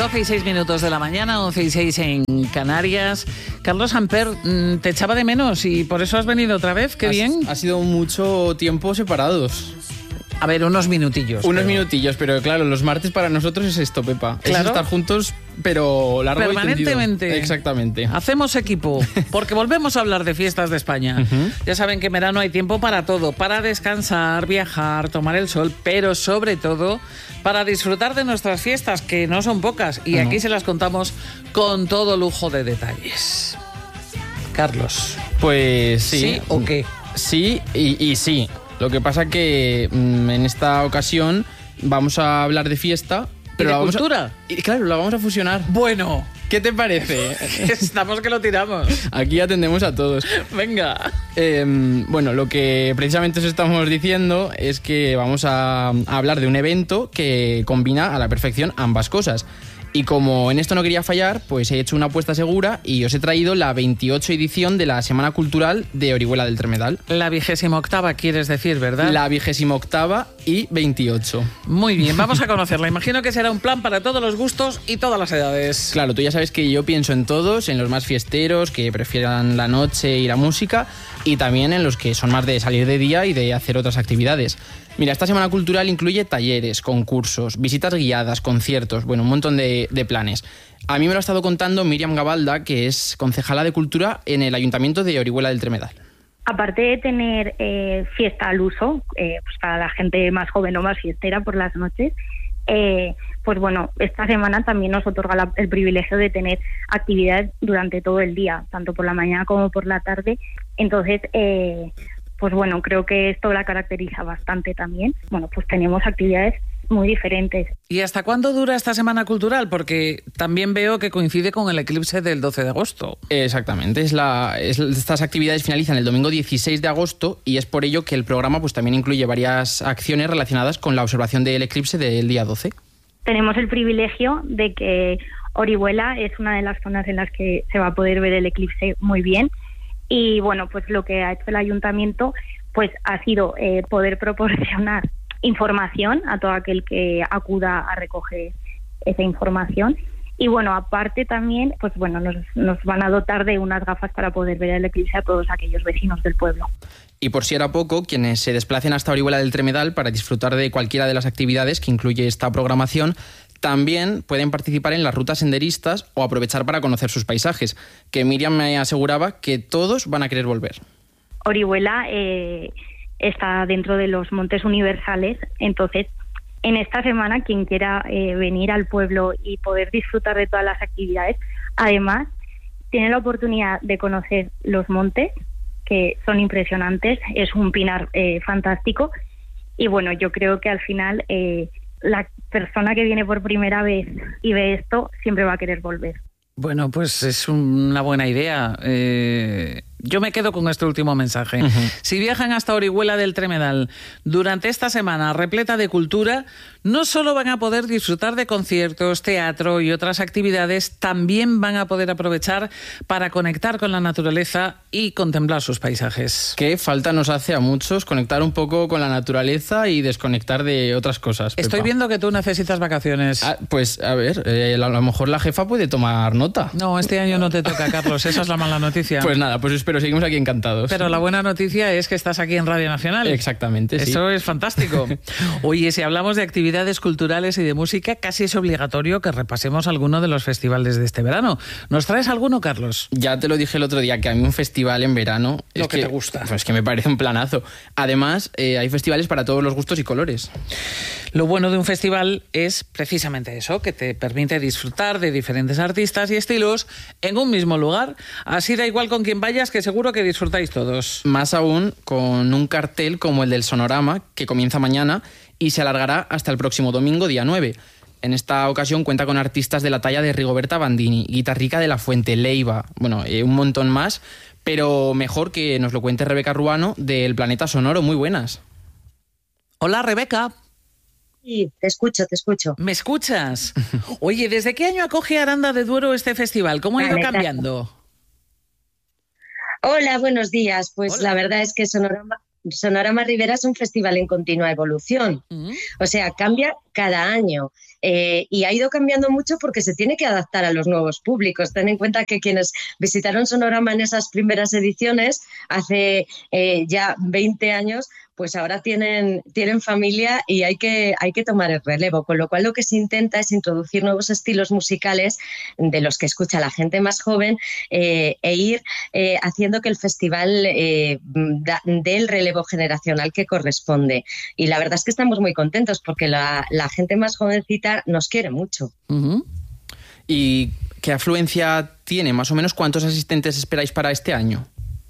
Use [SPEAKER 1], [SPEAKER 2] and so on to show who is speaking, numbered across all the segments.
[SPEAKER 1] 12:06 de la mañana, 11:06 en Canarias. Carlos Amper, te echaba de menos y por eso has venido otra vez. Qué bien.
[SPEAKER 2] Ha sido mucho tiempo separados.
[SPEAKER 1] A ver, unos minutillos.
[SPEAKER 2] Minutillos, pero claro, los martes para nosotros es esto, Pepa.
[SPEAKER 1] Claro.
[SPEAKER 2] Es estar juntos, pero largo
[SPEAKER 1] permanentemente.
[SPEAKER 2] Y tendido. Exactamente.
[SPEAKER 1] Hacemos equipo, porque volvemos a hablar de fiestas de España. Ya saben que en verano hay tiempo para todo, para descansar, viajar, tomar el sol, pero sobre todo para disfrutar de nuestras fiestas, que no son pocas, y aquí se las contamos con todo lujo de detalles. Carlos.
[SPEAKER 2] Pues sí.
[SPEAKER 1] ¿Sí o qué?
[SPEAKER 2] Sí y sí. Lo que pasa que en esta ocasión vamos a hablar de fiesta. Pero
[SPEAKER 1] ¿Y de cultura?
[SPEAKER 2] Claro, la vamos a fusionar.
[SPEAKER 1] Bueno.
[SPEAKER 2] ¿Qué te parece?
[SPEAKER 1] Estamos que lo tiramos.
[SPEAKER 2] Aquí atendemos a todos.
[SPEAKER 1] Venga.
[SPEAKER 2] Bueno, lo que precisamente os estamos diciendo es que vamos a hablar de un evento que combina a la perfección ambas cosas. Y como en esto no quería fallar, pues he hecho una apuesta segura y os he traído la 28 edición de la Semana Cultural de Orihuela del Tremedal.
[SPEAKER 1] La 28ª quieres decir, ¿verdad?
[SPEAKER 2] La 28ª y 28.
[SPEAKER 1] Muy bien, vamos a conocerla. Imagino que será un plan para todos los gustos y todas las edades.
[SPEAKER 2] Claro, tú ya sabes que yo pienso en todos, en los más fiesteros, que prefieran la noche y la música, y también en los que son más de salir de día y de hacer otras actividades. Mira, esta Semana Cultural incluye talleres, concursos, visitas guiadas, conciertos, bueno, un montón de planes. A mí me lo ha estado contando Míriam Gabalda, que es concejala de Cultura en el Ayuntamiento de Orihuela del Tremedal.
[SPEAKER 3] Aparte de tener fiesta al uso, pues para la gente más joven o más fiestera por las noches, pues bueno, esta semana también nos otorga el privilegio de tener actividades durante todo el día, tanto por la mañana como por la tarde. Entonces, pues bueno, creo que esto la caracteriza bastante también. Bueno, pues tenemos actividades muy diferentes.
[SPEAKER 1] ¿Y hasta cuándo dura esta Semana Cultural? Porque también veo que coincide con el eclipse del 12 de agosto.
[SPEAKER 2] Exactamente, estas actividades finalizan el domingo 16 de agosto y es por ello que el programa pues también incluye varias acciones relacionadas con la observación del eclipse del día 12.
[SPEAKER 3] Tenemos el privilegio de que Orihuela es una de las zonas en las que se va a poder ver el eclipse muy bien. Y bueno, pues lo que ha hecho el ayuntamiento pues ha sido poder proporcionar información a todo aquel que acuda a recoger esa información. Y bueno, aparte también, pues bueno, nos van a dotar de unas gafas para poder ver el eclipse a todos aquellos vecinos del pueblo.
[SPEAKER 2] Y por si era poco, quienes se desplacen hasta Orihuela del Tremedal para disfrutar de cualquiera de las actividades que incluye esta programación, también pueden participar en las rutas senderistas o aprovechar para conocer sus paisajes, que Míriam me aseguraba que todos van a querer volver.
[SPEAKER 3] Orihuela está dentro de los Montes Universales, entonces en esta semana quien quiera venir al pueblo y poder disfrutar de todas las actividades, además tiene la oportunidad de conocer los montes, que son impresionantes, es un pinar fantástico, y bueno, yo creo que al final la persona que viene por primera vez y ve esto siempre va a querer volver.
[SPEAKER 1] Bueno, pues es una buena idea. Yo me quedo con este último mensaje. Si viajan hasta Orihuela del Tremedal durante esta semana repleta de cultura, no solo van a poder disfrutar de conciertos, teatro y otras actividades, también van a poder aprovechar para conectar con la naturaleza y contemplar sus paisajes.
[SPEAKER 2] Qué falta nos hace a muchos conectar un poco con la naturaleza y desconectar de otras cosas, Pepa.
[SPEAKER 1] Estoy viendo que tú necesitas vacaciones.
[SPEAKER 2] Pues a ver, a lo mejor la jefa puede tomar nota.
[SPEAKER 1] No, este año no te toca, Carlos, esa es la mala noticia.
[SPEAKER 2] Pues nada, pues pero seguimos aquí encantados.
[SPEAKER 1] Pero la buena noticia es que estás aquí en Radio Nacional.
[SPEAKER 2] Exactamente, sí.
[SPEAKER 1] Eso es fantástico. Oye, si hablamos de actividades culturales y de música, casi es obligatorio que repasemos alguno de los festivales de este verano. ¿Nos traes alguno, Carlos?
[SPEAKER 2] Ya te lo dije el otro día, que a mí un festival en verano...
[SPEAKER 1] Lo que te gusta.
[SPEAKER 2] Pues que me parece un planazo. Además, hay festivales para todos los gustos y colores.
[SPEAKER 1] Lo bueno de un festival es precisamente eso, que te permite disfrutar de diferentes artistas y estilos en un mismo lugar. Así da igual con quién vayas, que seguro que disfrutáis todos.
[SPEAKER 2] Más aún con un cartel como el del Sonorama, que comienza mañana y se alargará hasta el próximo domingo, día 9. En esta ocasión cuenta con artistas de la talla de Rigoberta Bandini, Guitarrica de la Fuente, Leiva, bueno, un montón más, pero mejor que nos lo cuente Rebeca Ruano del Planeta Sonoro. Muy buenas.
[SPEAKER 1] Hola, Rebeca.
[SPEAKER 4] Sí, te escucho.
[SPEAKER 1] ¿Me escuchas? Oye, ¿desde qué año acoge Aranda de Duero este festival? ¿Cómo ha ido cambiando?
[SPEAKER 4] Hola, buenos días. Pues
[SPEAKER 1] Hola.
[SPEAKER 4] La verdad es que Sonorama Sonorama Ribera es un festival en continua evolución, o sea, cambia cada año. Y ha ido cambiando mucho porque se tiene que adaptar a los nuevos públicos. Ten en cuenta que quienes visitaron Sonorama en esas primeras ediciones, hace ya 20 años, pues ahora tienen familia y hay que tomar el relevo, con lo cual lo que se intenta es introducir nuevos estilos musicales de los que escucha la gente más joven e ir haciendo que el festival dé el relevo generacional que corresponde. Y la verdad es que estamos muy contentos porque la gente más jovencita nos quiere mucho.
[SPEAKER 2] Uh-huh. ¿Y qué afluencia tiene? Más o menos, ¿cuántos asistentes esperáis para este año?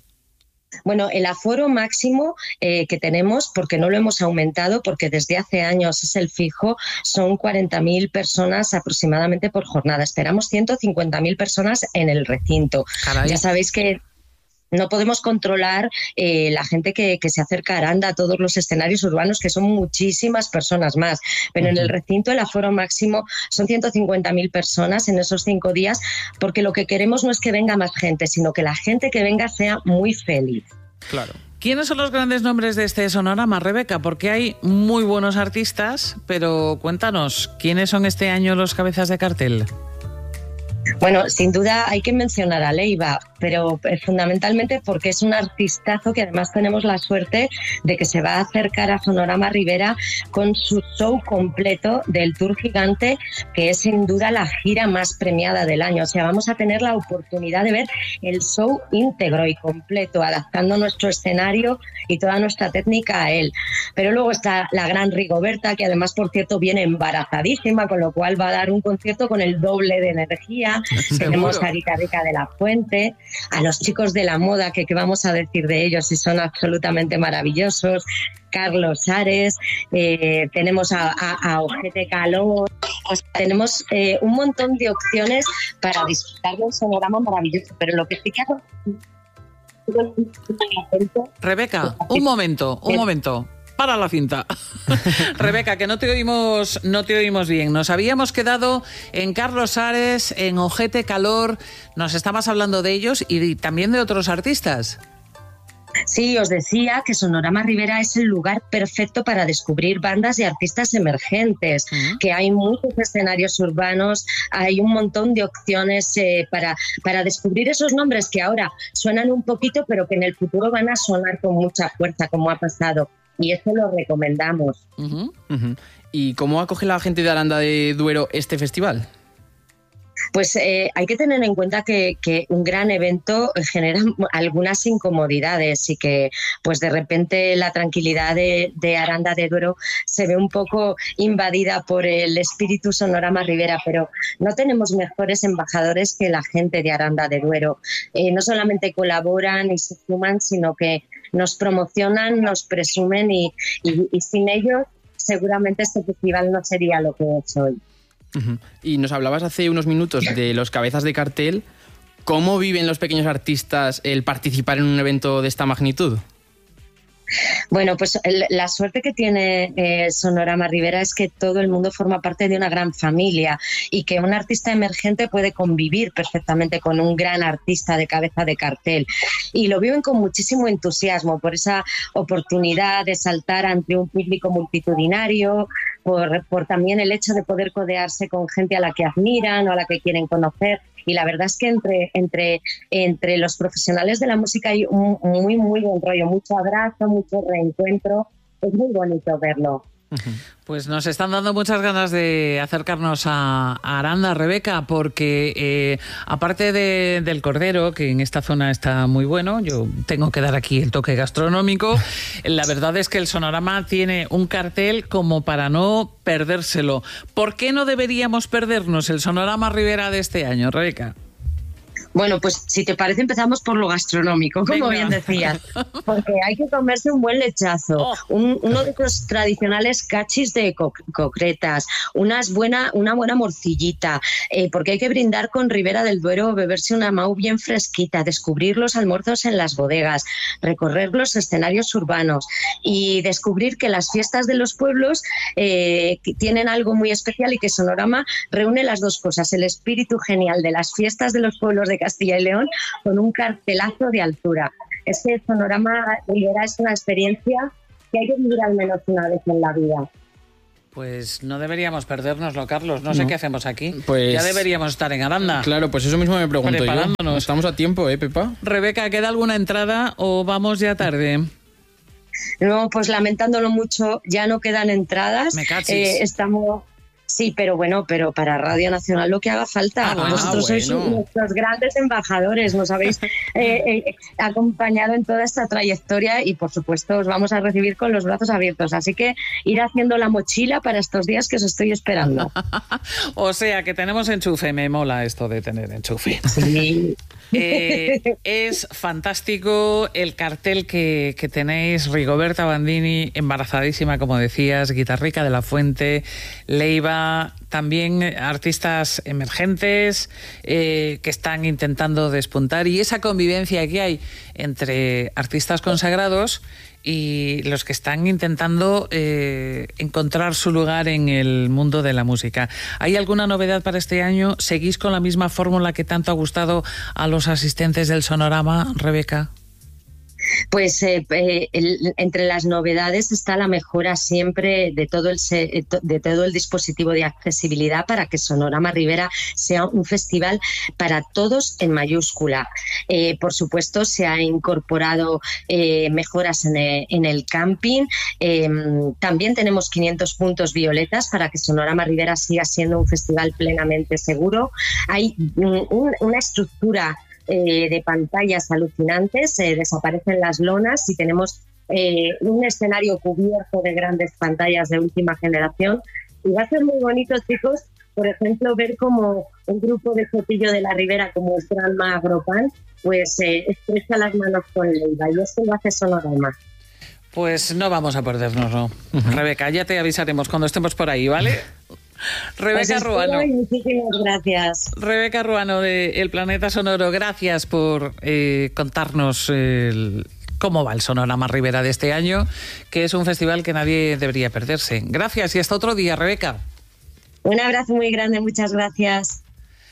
[SPEAKER 4] Bueno, el aforo máximo que tenemos, porque no lo hemos aumentado, porque desde hace años es el fijo, son 40.000 personas aproximadamente por jornada. Esperamos 150.000 personas en el recinto. Caray. Ya sabéis que no podemos controlar la gente que se acerca a Aranda, a todos los escenarios urbanos, que son muchísimas personas más. Pero en el recinto el aforo máximo son 150.000 personas en esos 5 días, porque lo que queremos no es que venga más gente, sino que la gente que venga sea muy feliz.
[SPEAKER 2] Claro.
[SPEAKER 1] ¿Quiénes son los grandes nombres de este Sonorama, Rebeca? Porque hay muy buenos artistas, pero cuéntanos, ¿quiénes son este año los cabezas de cartel?
[SPEAKER 4] Bueno, sin duda hay que mencionar a Leiva, pero fundamentalmente porque es un artistazo que además tenemos la suerte de que se va a acercar a Sonorama Ribera con su show completo del Tour Gigante, que es sin duda la gira más premiada del año. O sea, vamos a tener la oportunidad de ver el show íntegro y completo, adaptando nuestro escenario y toda nuestra técnica a él. Pero luego está la gran Rigoberta, que además, por cierto, viene embarazadísima, con lo cual va a dar un concierto con el doble de energía. Tenemos a Rita Rica de la Fuente, a los chicos de la moda, que qué vamos a decir de ellos si son absolutamente maravillosos, Carlos Ares, tenemos a Ojete Calor, o sea, tenemos un montón de opciones para disfrutar de un sonorama maravilloso, pero lo que sí que hago...
[SPEAKER 1] Rebeca, un momento. Para la cinta. Rebeca, que no te oímos bien. Nos habíamos quedado en Carlos Ares, en Ojete Calor. Nos estabas hablando de ellos y también de otros artistas.
[SPEAKER 4] Sí, os decía que Sonorama Ribera es el lugar perfecto para descubrir bandas y artistas emergentes, que hay muchos escenarios urbanos, hay un montón de opciones para descubrir esos nombres que ahora suenan un poquito, pero que en el futuro van a sonar con mucha fuerza, como ha pasado. Y eso lo recomendamos.
[SPEAKER 2] Uh-huh. Uh-huh. ¿Y cómo acoge la gente de Aranda de Duero este festival?
[SPEAKER 4] Pues hay que tener en cuenta que un gran evento genera algunas incomodidades y que pues de repente la tranquilidad de Aranda de Duero se ve un poco invadida por el espíritu Sonorama Ribera, pero no tenemos mejores embajadores que la gente de Aranda de Duero. No solamente colaboran y se suman, sino que nos promocionan, nos presumen y sin ellos seguramente este festival no sería lo que es hoy.
[SPEAKER 2] Uh-huh. Y nos hablabas hace unos minutos de los cabezas de cartel. ¿Cómo viven los pequeños artistas el participar en un evento de esta magnitud?
[SPEAKER 4] Bueno, pues la suerte que tiene Sonorama Ribera es que todo el mundo forma parte de una gran familia y que un artista emergente puede convivir perfectamente con un gran artista de cabeza de cartel. Y lo viven con muchísimo entusiasmo por esa oportunidad de saltar ante un público multitudinario, por también el hecho de poder codearse con gente a la que admiran o a la que quieren conocer. Y la verdad es que entre los profesionales de la música hay un muy, muy buen rollo, mucho abrazo, mucho reencuentro. Es muy bonito verlo.
[SPEAKER 1] Pues nos están dando muchas ganas de acercarnos a Aranda, Rebeca, porque aparte del cordero, que en esta zona está muy bueno, yo tengo que dar aquí el toque gastronómico, la verdad es que el Sonorama tiene un cartel como para no perdérselo. ¿Por qué no deberíamos perdernos el Sonorama Ribera de este año, Rebeca?
[SPEAKER 4] Bueno, pues si te parece empezamos por lo gastronómico, como bien decías, porque hay que comerse un buen lechazo, uno de los tradicionales cachis de concretas, una buena morcillita, porque hay que brindar con Ribera del Duero, beberse una mau bien fresquita, descubrir los almuerzos en las bodegas, recorrer los escenarios urbanos y descubrir que las fiestas de los pueblos tienen algo muy especial y que Sonorama reúne las dos cosas, el espíritu genial de las fiestas de los pueblos de Castilla y León con un cartelazo de altura. Es que Sonorama Ribera es una experiencia que hay que vivir al menos una vez en la vida.
[SPEAKER 1] Pues no deberíamos perdérnoslo, Carlos. No sé qué hacemos aquí.
[SPEAKER 2] Pues
[SPEAKER 1] ya deberíamos estar en Aranda.
[SPEAKER 2] Claro, pues eso mismo me pregunto yo. Estamos a tiempo, Pepa.
[SPEAKER 1] Rebeca, ¿queda alguna entrada o vamos ya tarde?
[SPEAKER 4] No, pues lamentándolo mucho, ya no quedan entradas.
[SPEAKER 1] Me cachis.
[SPEAKER 4] Estamos... Sí, pero para Radio Nacional lo que haga falta. Vosotros sois nuestros grandes embajadores, nos habéis acompañado en toda esta trayectoria y por supuesto os vamos a recibir con los brazos abiertos. Así que ir haciendo la mochila para estos días que os estoy esperando.
[SPEAKER 1] O sea, que tenemos enchufe. Me mola esto de tener enchufe.
[SPEAKER 4] Sí.
[SPEAKER 1] Es fantástico el cartel que tenéis. Rigoberta Bandini, embarazadísima, como decías, Guitarrica de la Fuente, Leiva, también artistas emergentes que están intentando despuntar, y esa convivencia que hay entre artistas consagrados y los que están intentando encontrar su lugar en el mundo de la música. ¿Hay alguna novedad para este año? ¿Seguís con la misma fórmula que tanto ha gustado a los asistentes del Sonorama, Rebeca?
[SPEAKER 4] Pues entre las novedades está la mejora siempre de todo el dispositivo de accesibilidad para que Sonorama Ribera sea un festival para todos en mayúscula. Por supuesto, se ha incorporado mejoras en el camping. También tenemos 500 puntos violetas para que Sonorama Ribera siga siendo un festival plenamente seguro. Hay una estructura de pantallas alucinantes, desaparecen las lonas y tenemos un escenario cubierto de grandes pantallas de última generación, y va a ser muy bonito, chicos, por ejemplo, ver como un grupo de Sotillo de la Ribera como el Granma Agropan pues estrecha las manos con Leiva, y esto lo hace Sonorama.
[SPEAKER 1] Pues no vamos a perdernos, ¿no? Rebeca, ya te avisaremos cuando estemos por ahí, ¿vale? Rebeca Ruano.
[SPEAKER 4] Muchísimas gracias.
[SPEAKER 1] Rebeca Ruano de El Planeta Sonoro, gracias por contarnos cómo va el Sonorama Ribera de este año, que es un festival que nadie debería perderse. Gracias y hasta otro día, Rebeca.
[SPEAKER 4] Un abrazo muy grande, muchas gracias.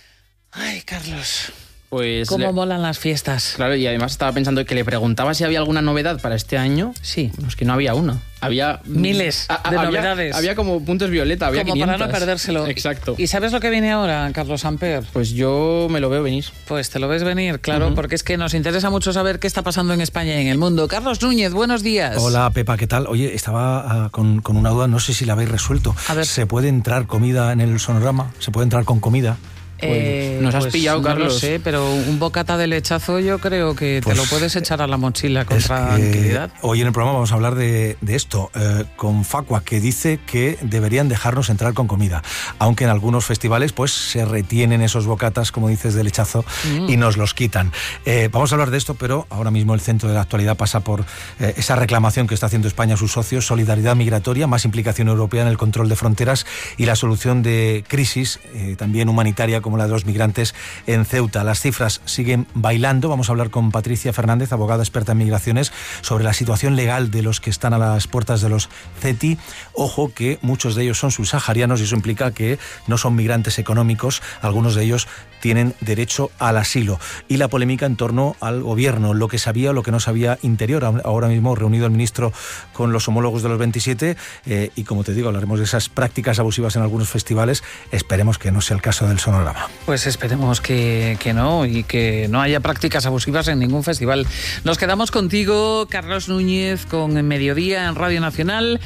[SPEAKER 1] Ay, Carlos.
[SPEAKER 2] Pues
[SPEAKER 1] ¿cómo molan las fiestas?
[SPEAKER 2] Claro, y además estaba pensando que le preguntaba si había alguna novedad para este año.
[SPEAKER 1] Sí.
[SPEAKER 2] Es que no había una. Había
[SPEAKER 1] miles de novedades.
[SPEAKER 2] Había como puntos violeta, había
[SPEAKER 1] como
[SPEAKER 2] 500.
[SPEAKER 1] Para no perdérselo.
[SPEAKER 2] Exacto.
[SPEAKER 1] ¿Y sabes lo que viene ahora, Carlos Samper?
[SPEAKER 2] Pues yo me lo veo venir.
[SPEAKER 1] Pues te lo ves venir, claro, porque es que nos interesa mucho saber qué está pasando en España y en el mundo. Carlos Núñez, buenos días.
[SPEAKER 5] Hola, Pepa, ¿qué tal? Oye, estaba con una duda, no sé si la habéis resuelto.
[SPEAKER 1] A ver.
[SPEAKER 5] ¿Se puede entrar comida en el Sonorama? ¿Se puede entrar con comida?
[SPEAKER 2] Nos has pillado, Carlos.
[SPEAKER 1] No lo sé, pero un bocata de lechazo yo creo que te lo puedes echar a la mochila con tranquilidad.
[SPEAKER 5] Hoy en el programa vamos a hablar de esto, con Facua, que dice que deberían dejarnos entrar con comida, aunque en algunos festivales pues se retienen esos bocatas, como dices, de lechazo y nos los quitan. Vamos a hablar de esto, pero ahora mismo el centro de la actualidad pasa por esa reclamación que está haciendo España a sus socios: solidaridad migratoria, más implicación europea en el control de fronteras y la solución de crisis, también humanitaria, como la de los migrantes en Ceuta. Las cifras siguen bailando. Vamos a hablar con Patricia Fernández, abogada experta en migraciones, sobre la situación legal de los que están a las puertas de los CETI. Ojo que muchos de ellos son subsaharianos y eso implica que no son migrantes económicos. Algunos de ellos tienen derecho al asilo. Y la polémica en torno al gobierno, lo que sabía o lo que no sabía Interior. Ahora mismo reunido el ministro con los homólogos de los 27 y, como te digo, hablaremos de esas prácticas abusivas en algunos festivales. Esperemos que no sea el caso del Sonorama.
[SPEAKER 1] Pues esperemos que no, y que no haya prácticas abusivas en ningún festival. Nos quedamos contigo, Carlos Núñez, con Mediodía en Radio Nacional,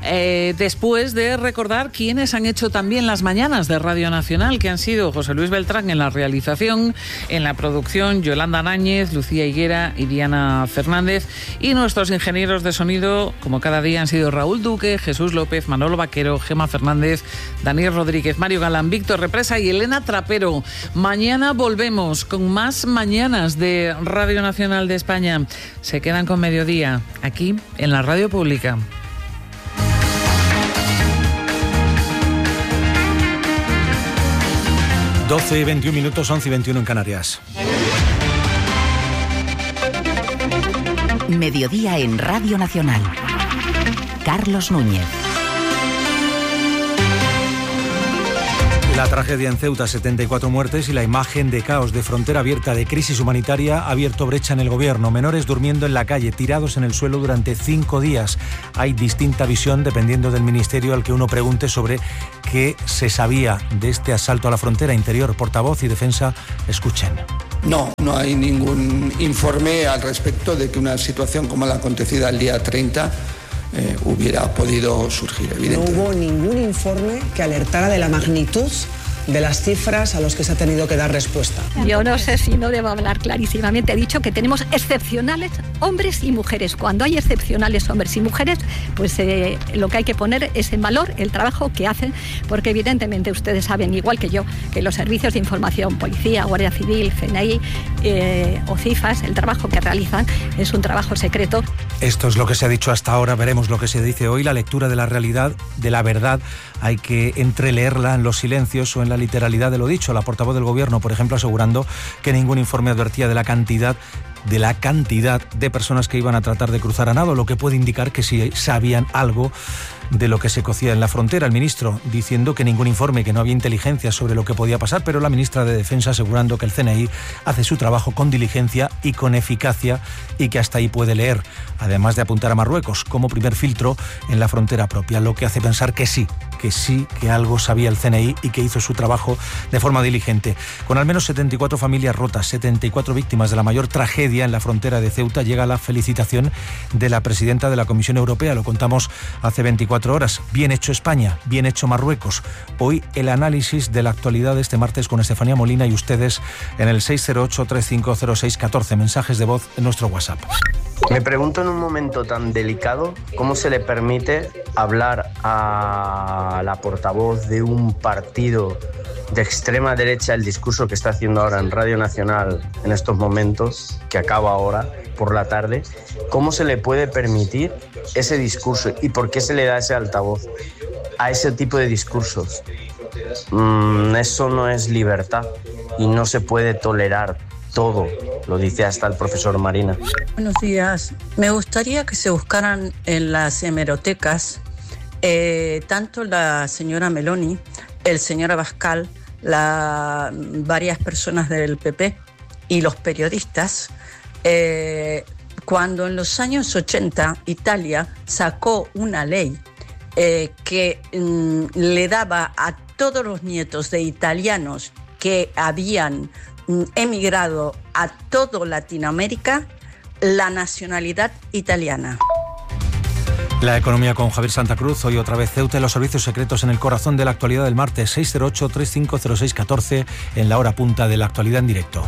[SPEAKER 1] después de recordar quiénes han hecho también las mañanas de Radio Nacional, que han sido José Luis Beltrán en la realización, en la producción Yolanda Náñez, Lucía Higuera y Diana Fernández, y nuestros ingenieros de sonido, como cada día, han sido Raúl Duque, Jesús López, Manolo Vaquero, Gema Fernández, Daniel Rodríguez, Mario Galán, Víctor Represa y Elena Trapero. Mañana volvemos con más mañanas de Radio Nacional de España. Se quedan con Mediodía, aquí en la Radio Pública.
[SPEAKER 5] Doce y 21 minutos, 11 y 21 en Canarias.
[SPEAKER 6] Mediodía en Radio Nacional. Carlos Núñez.
[SPEAKER 5] La tragedia en Ceuta, 74 muertes y la imagen de caos, de frontera abierta, de crisis humanitaria ha abierto brecha en el gobierno. Menores durmiendo en la calle, tirados en el suelo durante 5 días. Hay distinta visión dependiendo del ministerio al que uno pregunte sobre qué se sabía de este asalto a la frontera interior. Portavoz y defensa, escuchen.
[SPEAKER 7] No hay ningún informe al respecto de que una situación como la acontecida el día 30 hubiera podido surgir, evidentemente.
[SPEAKER 8] No hubo ningún informe que alertara de la magnitud de las cifras a los que se ha tenido que dar respuesta.
[SPEAKER 9] Yo no sé si no debo hablar clarísimamente. He dicho que tenemos excepcionales hombres y mujeres. Cuando hay excepcionales hombres y mujeres, pues lo que hay que poner es en valor el trabajo que hacen, porque evidentemente ustedes saben, igual que yo, que los servicios de información, policía, Guardia Civil, CNI o CIFAS, el trabajo que realizan es un trabajo secreto.
[SPEAKER 5] Esto es lo que se ha dicho hasta ahora, veremos lo que se dice hoy. La lectura de la realidad, de la verdad, hay que entreleerla en los silencios o en la literalidad de lo dicho. La portavoz del Gobierno, por ejemplo, asegurando que ningún informe advertía de la cantidad de personas que iban a tratar de cruzar a nado, lo que puede indicar que sí sabían algo de lo que se cocía en la frontera. El ministro diciendo que ningún informe, que no había inteligencia sobre lo que podía pasar, pero la ministra de Defensa asegurando que el CNI hace su trabajo con diligencia y con eficacia y que hasta ahí puede leer, además de apuntar a Marruecos como primer filtro en la frontera propia, lo que hace pensar que sí, que algo sabía el CNI y que hizo su trabajo de forma diligente. Con al menos 74 familias rotas, 74 víctimas de la mayor tragedia en la frontera de Ceuta, llega la felicitación de la presidenta de la Comisión Europea. Lo contamos hace 24 horas. Bien hecho España, bien hecho Marruecos. Hoy el análisis de la actualidad de este martes con Estefanía Molina y ustedes en el 608-3506-14. Mensajes de voz en nuestro WhatsApp.
[SPEAKER 10] Me pregunto en un momento tan delicado cómo se le permite hablar a la portavoz de un partido de extrema derecha el discurso que está haciendo ahora en Radio Nacional en estos momentos, que acaba ahora por la tarde. ¿Cómo se le puede permitir ese discurso y por qué se le da ese altavoz a ese tipo de discursos? Eso no es libertad y no se puede tolerar todo, lo dice hasta el profesor Marina.
[SPEAKER 11] Buenos días. Me gustaría que se buscaran en las hemerotecas tanto la señora Meloni, el señor Abascal, varias personas del PP y los periodistas, cuando en los años 80 Italia sacó una ley que le daba a todos los nietos de italianos que habían emigrado a toda Latinoamérica la nacionalidad italiana.
[SPEAKER 5] La economía con Javier Santa Cruz. Hoy otra vez Ceuta y los servicios secretos en el corazón de la actualidad del martes. 608-3506-14 en la hora punta de la actualidad en directo.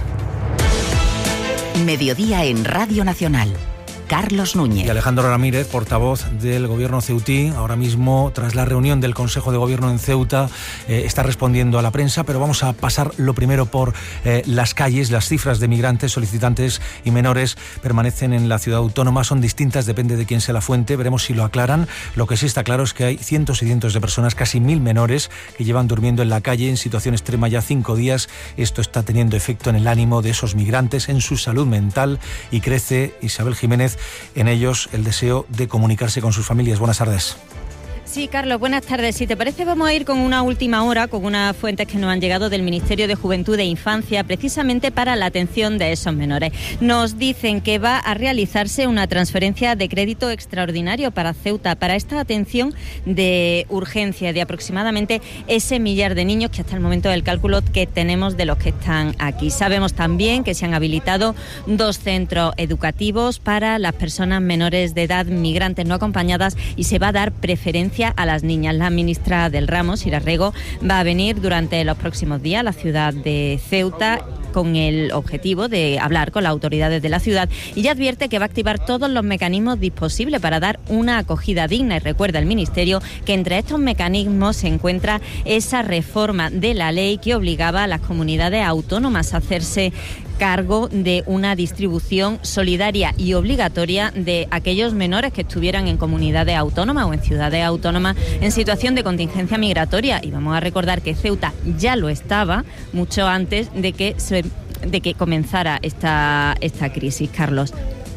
[SPEAKER 6] Mediodía en Radio Nacional. Carlos Núñez.
[SPEAKER 5] Y Alejandro Ramírez, portavoz del Gobierno ceutí, ahora mismo, tras la reunión del Consejo de Gobierno en Ceuta, está respondiendo a la prensa, pero vamos a pasar lo primero por las calles. Las cifras de migrantes, solicitantes y menores permanecen en la ciudad autónoma, son distintas, depende de quién sea la fuente, veremos si lo aclaran. Lo que sí está claro es que hay cientos y cientos de personas, casi 1.000 menores, que llevan durmiendo en la calle en situación extrema ya 5 días. Esto está teniendo efecto en el ánimo de esos migrantes, en su salud mental, y crece, Isabel Jiménez, en ellos el deseo de comunicarse con sus familias. Buenas tardes.
[SPEAKER 12] Sí, Carlos, buenas tardes. Si te parece, vamos a ir con una última hora, con unas fuentes que nos han llegado del Ministerio de Juventud e Infancia, precisamente para la atención de esos menores. Nos dicen que va a realizarse una transferencia de crédito extraordinario para Ceuta, para esta atención de urgencia de aproximadamente ese 1.000.000 de niños, que hasta el momento del cálculo que tenemos de los que están aquí. Sabemos también que se han habilitado 2 centros educativos para las personas menores de edad migrantes no acompañadas y se va a dar preferencia a las niñas. La ministra del ramo, Sira Rego, va a venir durante los próximos días a la ciudad de Ceuta con el objetivo de hablar con las autoridades de la ciudad y ya advierte que va a activar todos los mecanismos disponibles para dar una acogida digna. Y recuerda el Ministerio que entre estos mecanismos se encuentra esa reforma de la ley que obligaba a las comunidades autónomas a hacerse cargo de una distribución solidaria y obligatoria de aquellos menores que estuvieran en comunidades autónomas o en ciudades autónomas en situación de contingencia migratoria. Y vamos a recordar que Ceuta ya lo estaba mucho antes de que comenzara esta crisis, Carlos.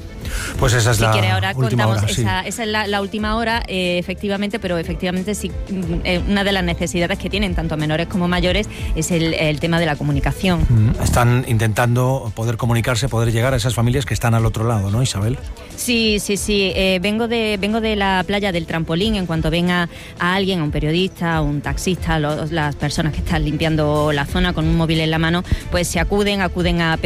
[SPEAKER 5] Pues esa es
[SPEAKER 12] si
[SPEAKER 5] la
[SPEAKER 12] quiere, ahora
[SPEAKER 5] última
[SPEAKER 12] contamos
[SPEAKER 5] hora, sí.
[SPEAKER 12] esa es la última hora, efectivamente, pero efectivamente sí, una de las necesidades que tienen tanto menores como mayores es el tema de la comunicación.
[SPEAKER 5] Están intentando poder comunicarse, poder llegar a esas familias que están al otro lado, ¿no, Isabel?
[SPEAKER 12] Sí. Vengo de la playa del Trampolín. En cuanto venga a alguien, a un periodista, a un taxista, las personas que están limpiando la zona con un móvil en la mano, pues se acuden a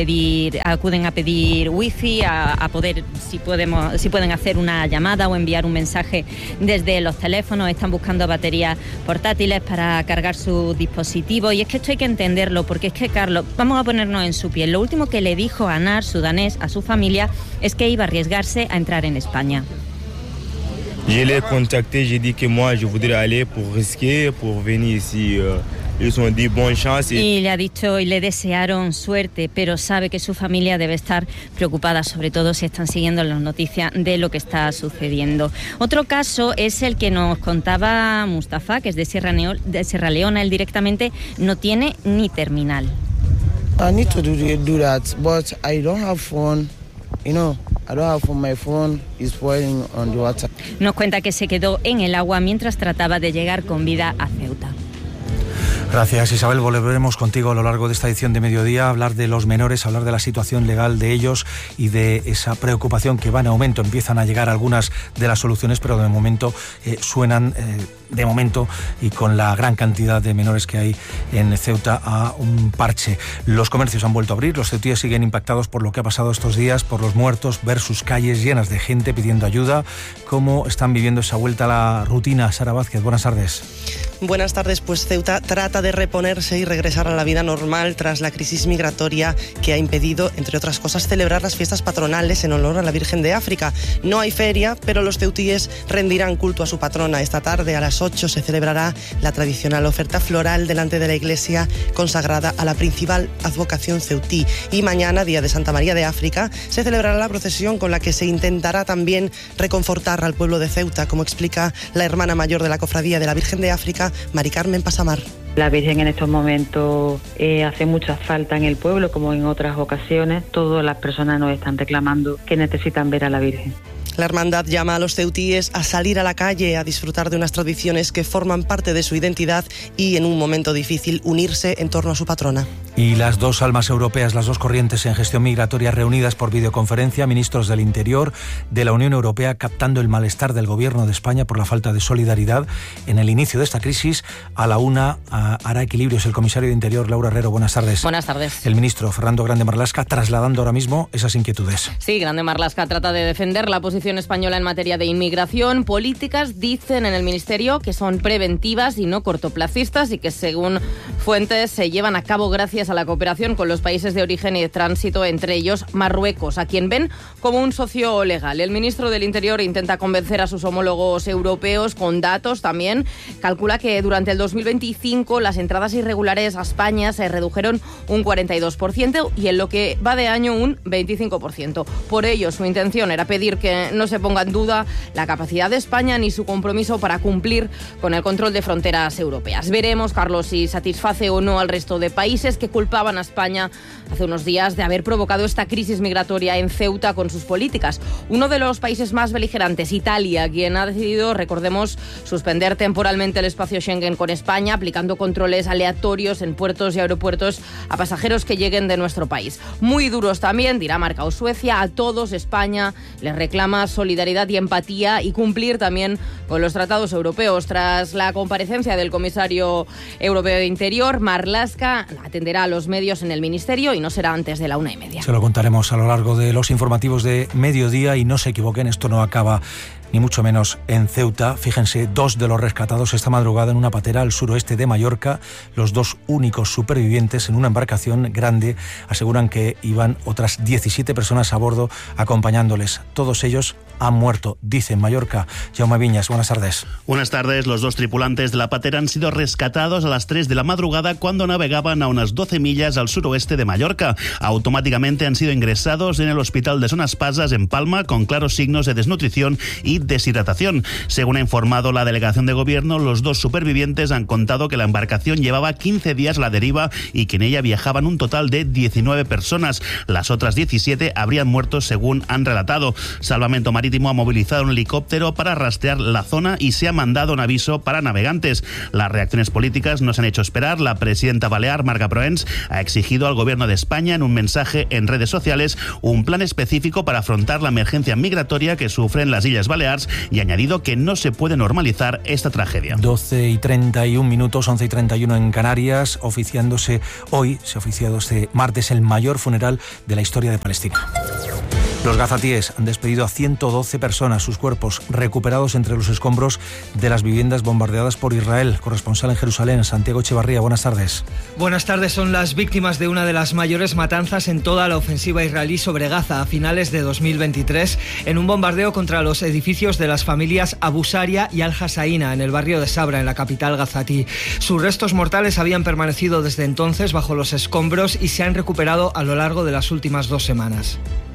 [SPEAKER 12] pedir wifi, a poder, si pueden hacer una llamada o enviar un mensaje desde los teléfonos. Están buscando baterías portátiles para cargar sus dispositivos. Y es que esto hay que entenderlo, porque es que, Carlos, vamos a ponernos en su piel. Lo último que le dijo Anar, sudanés, a su familia es que iba a arriesgarse a entrar en España.
[SPEAKER 13] Je l'ai contacté, j'ai dit que moi je voudrais aller pour risquer, pour venir ici. Ils ont dit bonne chance.
[SPEAKER 12] Y le ha dicho y le desearon suerte, pero sabe que su familia debe estar preocupada, sobre todo si están siguiendo las noticias de lo que está sucediendo. Otro caso es el que nos contaba Mustafa, que es de Sierra Leona. Él directamente no tiene ni terminal.
[SPEAKER 14] I need to do that, but I don't have phone. I don't have phone. My phone is spoiling on the water.
[SPEAKER 12] Nos cuenta que se quedó en el agua mientras trataba de llegar con vida a Ceuta.
[SPEAKER 5] Gracias, Isabel. Volveremos contigo a lo largo de esta edición de Mediodía a hablar de los menores, a hablar de la situación legal de ellos y de esa preocupación que va en aumento. Empiezan a llegar algunas de las soluciones, pero de momento suenan, de momento, y con la gran cantidad de menores que hay en Ceuta, a un parche. Los comercios han vuelto a abrir, los ceutíes siguen impactados por lo que ha pasado estos días, por los muertos, ver sus calles llenas de gente pidiendo ayuda. ¿Cómo están viviendo esa vuelta a la rutina? Sara Vázquez, buenas tardes.
[SPEAKER 15] Buenas tardes. Pues Ceuta trata de reponerse y regresar a la vida normal tras la crisis migratoria que ha impedido, entre otras cosas, celebrar las fiestas patronales en honor a la Virgen de África. No hay feria, pero los ceutíes rendirán culto a su patrona. Esta tarde a las 8 se celebrará la tradicional oferta floral delante de la iglesia consagrada a la principal advocación ceutí. Y mañana, día de Santa María de África, se celebrará la procesión con la que se intentará también reconfortar al pueblo de Ceuta, como explica la hermana mayor de la cofradía de la Virgen de África, Mari Carmen Pasamar.
[SPEAKER 16] La Virgen en estos momentos hace mucha falta en el pueblo, como en otras ocasiones. Todas las personas nos están reclamando que necesitan ver a la Virgen.
[SPEAKER 15] La hermandad llama a los ceutíes a salir a la calle, a disfrutar de unas tradiciones que forman parte de su identidad y, en un momento difícil, unirse en torno a su patrona.
[SPEAKER 5] Y las dos almas europeas, las dos corrientes en gestión migratoria reunidas por videoconferencia, ministros del Interior de la Unión Europea captando el malestar del Gobierno de España por la falta de solidaridad en el inicio de esta crisis. A la una hará equilibrios el comisario de Interior, Laura Herrero. Buenas tardes.
[SPEAKER 17] Buenas tardes.
[SPEAKER 5] El ministro Fernando Grande Marlaska trasladando ahora mismo esas inquietudes.
[SPEAKER 17] Sí, Grande Marlaska trata de defender la posición española en materia de inmigración. Políticas, dicen en el Ministerio, que son preventivas y no cortoplacistas y que, según fuentes, se llevan a cabo gracias a la cooperación con los países de origen y de tránsito, entre ellos Marruecos, a quien ven como un socio legal. El ministro del Interior intenta convencer a sus homólogos europeos con datos también. Calcula que durante el 2025 las entradas irregulares a España se redujeron un 42% y en lo que va de año un 25%. Por ello, su intención era pedir que no se ponga en duda la capacidad de España ni su compromiso para cumplir con el control de fronteras europeas. Veremos, Carlos, si satisface o no al resto de países que culpaban a España hace unos días de haber provocado esta crisis migratoria en Ceuta con sus políticas. Uno de los países más beligerantes, Italia, quien ha decidido, recordemos, suspender temporalmente el espacio Schengen con España, aplicando controles aleatorios en puertos y aeropuertos a pasajeros que lleguen de nuestro país. Muy duros también, Dinamarca o Suecia. A todos España les reclama solidaridad y empatía y cumplir también con los tratados europeos. Tras la comparecencia del comisario europeo de Interior, Marlaska atenderá a los medios en el Ministerio y no será antes de la 1:30.
[SPEAKER 5] Se lo contaremos a lo largo de los informativos de Mediodía y no se equivoquen, esto no acaba ni mucho menos en Ceuta. Fíjense, 2 de los rescatados esta madrugada en una patera al suroeste de Mallorca, los 2 únicos supervivientes en una embarcación grande. Aseguran que iban otras 17 personas a bordo acompañándoles. Todos ellos han muerto, dice en Mallorca. Jaume Viñas, buenas tardes.
[SPEAKER 18] Buenas tardes. Los 2 tripulantes de la patera han sido rescatados a las 3 de la madrugada cuando navegaban a unas 12 millas al suroeste de Mallorca. Automáticamente han sido ingresados en el hospital de Son Espasas en Palma con claros signos de desnutrición y y deshidratación. Según ha informado la delegación de gobierno, los 2 supervivientes han contado que la embarcación llevaba 15 días a la deriva y que en ella viajaban un total de 19 personas. Las otras 17 habrían muerto, según han relatado. Salvamento Marítimo ha movilizado un helicóptero para rastrear la zona y se ha mandado un aviso para navegantes. Las reacciones políticas no se han hecho esperar. La presidenta balear, Marga Proens, ha exigido al gobierno de España, en un mensaje en redes sociales, un plan específico para afrontar la emergencia migratoria que sufren las Islas Baleares y ha añadido que no se puede normalizar esta tragedia.
[SPEAKER 5] 12:31, 11:31 en Canarias, hoy se ha oficiado este martes el mayor funeral de la historia de Palestina. Los gazatíes han despedido a 112 personas, sus cuerpos recuperados entre los escombros de las viviendas bombardeadas por Israel. Corresponsal en Jerusalén, Santiago Echevarría, buenas tardes.
[SPEAKER 19] Buenas tardes. Son las víctimas de una de las mayores matanzas en toda la ofensiva israelí sobre Gaza a finales de 2023, en un bombardeo contra los edificios de las familias Abu Saria y Al-Hasaina, en el barrio de Sabra, en la capital gazatí. Sus restos mortales habían permanecido desde entonces bajo los escombros y se han recuperado a lo largo de las últimas 2 semanas.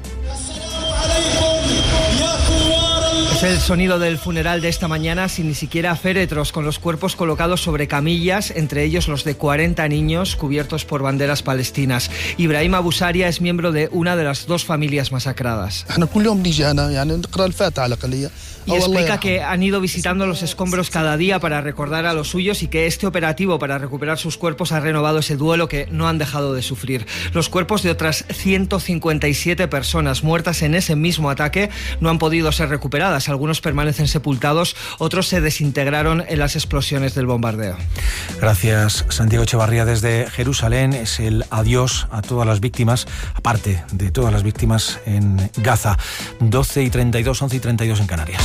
[SPEAKER 19] Es el sonido del funeral de esta mañana, sin ni siquiera féretros, con los cuerpos colocados sobre camillas, entre ellos los de 40 niños cubiertos por banderas palestinas. Ibrahim Abu Saria es miembro de una de las 2 familias masacradas. Y explica que han ido visitando los escombros cada día para recordar a los suyos y que este operativo para recuperar sus cuerpos ha renovado ese duelo que no han dejado de sufrir. Los cuerpos de otras 157 personas muertas en ese mismo ataque no han podido ser recuperadas. Algunos permanecen sepultados, otros se desintegraron en las explosiones del bombardeo.
[SPEAKER 5] Gracias, Santiago Echevarría, desde Jerusalén. Es el adiós a todas las víctimas, aparte de todas las víctimas en Gaza. 12:32, 11:32 en Canarias.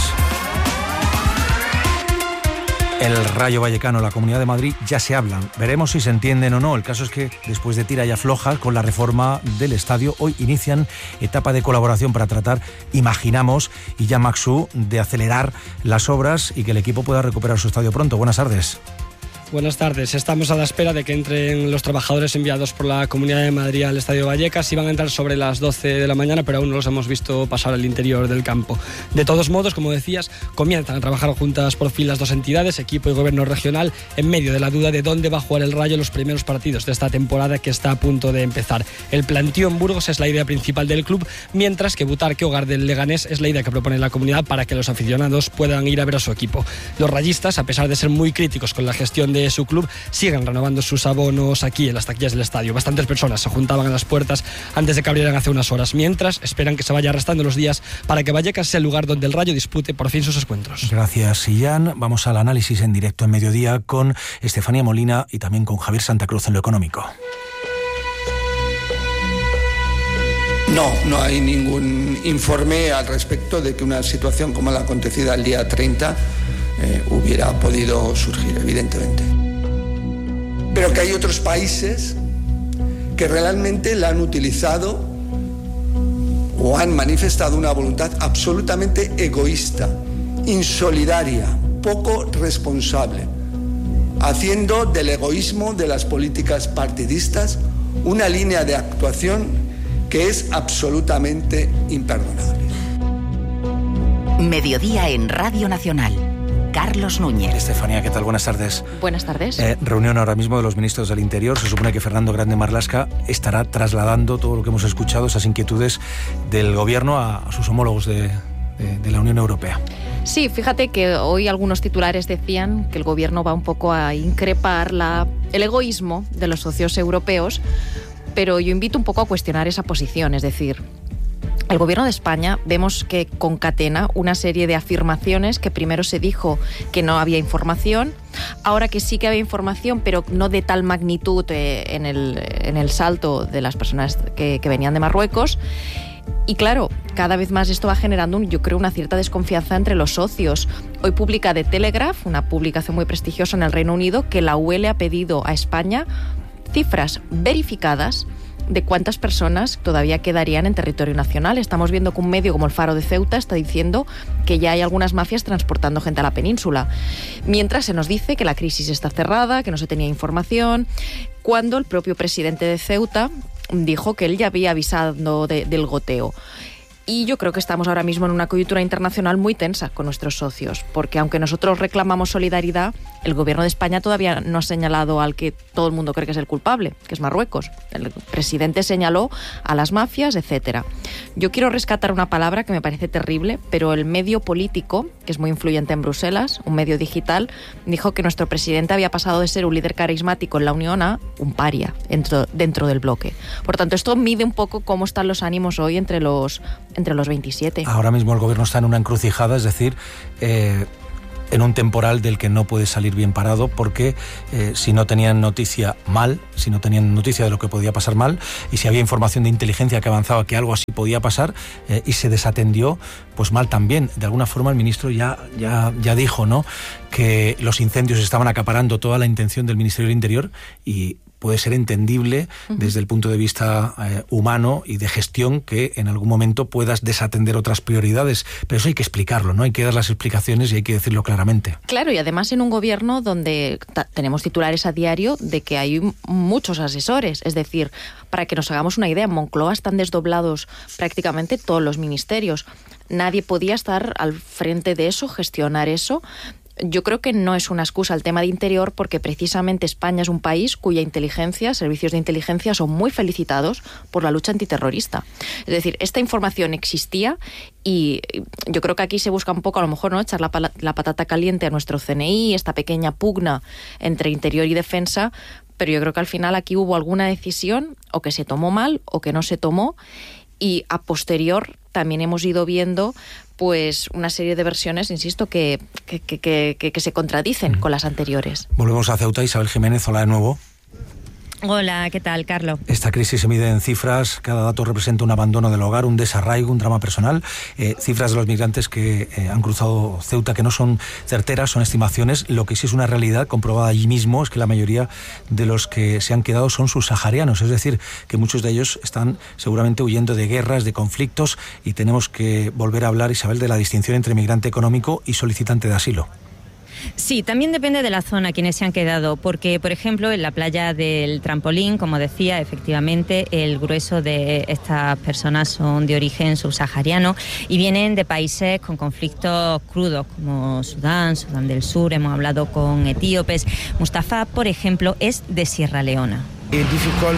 [SPEAKER 5] El Rayo Vallecano, la Comunidad de Madrid, ya se hablan. Veremos si se entienden o no. El caso es que después de tira y afloja con la reforma del estadio, hoy inician etapa de colaboración para tratar, imaginamos, y ya Maxú, de acelerar las obras y que el equipo pueda recuperar su estadio pronto. Buenas tardes.
[SPEAKER 20] Buenas tardes. Estamos a la espera de que entren los trabajadores enviados por la Comunidad de Madrid al Estadio Vallecas. Iban a entrar sobre las 12 de la mañana, pero aún no los hemos visto pasar al interior del campo. De todos modos, como decías, comienzan a trabajar juntas por fin las 2 entidades, equipo y gobierno regional, en medio de la duda de dónde va a jugar el Rayo los primeros partidos de esta temporada que está a punto de empezar. El plantío en Burgos es la idea principal del club, mientras que Butarque, hogar del Leganés, es la idea que propone la comunidad para que los aficionados puedan ir a ver a su equipo. Los rayistas, a pesar de ser muy críticos con la gestión de su club, siguen renovando sus abonos aquí en las taquillas del estadio. Bastantes personas se juntaban a las puertas antes de que abrieran hace unas horas, mientras esperan que se vaya arrastrando los días para que Vallecas sea el lugar donde el Rayo dispute por fin sus encuentros.
[SPEAKER 5] Gracias, Sillán. Vamos al análisis en directo en Mediodía con Estefanía Molina y también con Javier Santa Cruz en lo económico.
[SPEAKER 7] No hay ningún informe al respecto de que una situación como la acontecida el día 30 hubiera podido surgir, evidentemente. Pero que hay otros países que realmente la han utilizado o han manifestado una voluntad absolutamente egoísta, insolidaria, poco responsable, haciendo del egoísmo de las políticas partidistas una línea de actuación que es absolutamente imperdonable.
[SPEAKER 6] Mediodía en Radio Nacional. Carlos Núñez.
[SPEAKER 5] Estefanía, ¿qué tal? Buenas tardes.
[SPEAKER 17] Buenas tardes.
[SPEAKER 5] Reunión ahora mismo de los ministros del Interior. Se supone que Fernando Grande Marlaska estará trasladando todo lo que hemos escuchado, esas inquietudes del Gobierno a sus homólogos de la Unión Europea.
[SPEAKER 17] Sí, fíjate que hoy algunos titulares decían que el Gobierno va un poco a increpar el egoísmo de los socios europeos, pero yo invito un poco a cuestionar esa posición, es decir, el Gobierno de España vemos que concatena una serie de afirmaciones que primero se dijo que no había información, ahora que sí que había información, pero no de tal magnitud en el salto de las personas que venían de Marruecos. Y claro, cada vez más esto va generando, yo creo, una cierta desconfianza entre los socios. Hoy publica The Telegraph, una publicación muy prestigiosa en el Reino Unido, que la UE le ha pedido a España cifras verificadas de cuántas personas todavía quedarían en territorio nacional. Estamos viendo que un medio como el Faro de Ceuta está diciendo que ya hay algunas mafias transportando gente a la península. Mientras se nos dice que la crisis está cerrada, que no se tenía información, cuando el propio presidente de Ceuta dijo que él ya había avisado del goteo.
[SPEAKER 21] Y yo creo que estamos ahora mismo en una coyuntura internacional muy tensa con nuestros socios, porque aunque nosotros reclamamos solidaridad, el gobierno de España todavía no ha señalado al que todo el mundo cree que es el culpable, que es Marruecos. El presidente señaló a las mafias, etcétera. Yo quiero rescatar una palabra que me parece terrible, pero el medio político, que es muy influyente en Bruselas, un medio digital, dijo que nuestro presidente había pasado de ser un líder carismático en la Unión a un paria dentro del bloque. Por tanto, esto mide un poco cómo están los ánimos hoy entre los 27.
[SPEAKER 5] Ahora mismo el gobierno está en una encrucijada, es decir, en un temporal del que no puede salir bien parado, porque si no tenían noticia si no tenían noticia de lo que podía pasar mal, y si había información de inteligencia que avanzaba que algo así podía pasar y se desatendió, pues mal también. De alguna forma el ministro ya dijo, ¿no?, que los incendios estaban acaparando toda la intención del Ministerio del Interior, y puede ser entendible desde el punto de vista humano y de gestión que en algún momento puedas desatender otras prioridades, pero eso hay que explicarlo, ¿no? Hay que dar las explicaciones y hay que decirlo claramente.
[SPEAKER 21] Claro, y además en un gobierno donde tenemos titulares a diario de que hay muchos asesores, es decir, para que nos hagamos una idea, en Moncloa están desdoblados prácticamente todos los ministerios. Nadie podía estar al frente de eso, gestionar eso. Yo creo que no es una excusa el tema de interior, porque precisamente España es un país cuya servicios de inteligencia son muy felicitados por la lucha antiterrorista. Es decir, esta información existía y yo creo que aquí se busca un poco, a lo mejor, ¿no?, echar la patata caliente a nuestro CNI, esta pequeña pugna entre interior y defensa, pero yo creo que al final aquí hubo alguna decisión o que se tomó mal o que no se tomó, y a posterior también hemos ido viendo pues una serie de versiones, insisto, que se contradicen con las anteriores.
[SPEAKER 5] Volvemos a Ceuta. Isabel Jiménez, hola de nuevo.
[SPEAKER 12] Hola, ¿qué tal, Carlos?
[SPEAKER 5] Esta crisis se mide en cifras, cada dato representa un abandono del hogar, un desarraigo, un drama personal. Cifras de los migrantes que han cruzado Ceuta que no son certeras, son estimaciones. Lo que sí es una realidad comprobada allí mismo es que la mayoría de los que se han quedado son subsaharianos, es decir, que muchos de ellos están seguramente huyendo de guerras, de conflictos, y tenemos que volver a hablar, Isabel, de la distinción entre migrante económico y solicitante de asilo.
[SPEAKER 12] Sí, también depende de la zona quienes se han quedado, porque, por ejemplo, en la playa del Trampolín, como decía, efectivamente, el grueso de estas personas son de origen subsahariano y vienen de países con conflictos crudos, como Sudán del Sur, hemos hablado con etíopes. Mustafa, por ejemplo, es de Sierra Leona.
[SPEAKER 14] It's difficult